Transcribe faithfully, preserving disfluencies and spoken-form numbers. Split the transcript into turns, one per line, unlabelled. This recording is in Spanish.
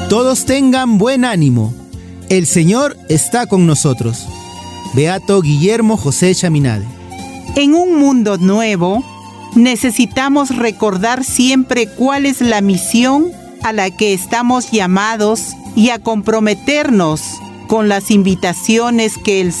Todos tengan buen ánimo. El Señor está con nosotros. Beato Guillermo José Chaminade.
En un mundo nuevo, necesitamos recordar siempre cuál es la misión a la que estamos llamados y a comprometernos con las invitaciones que el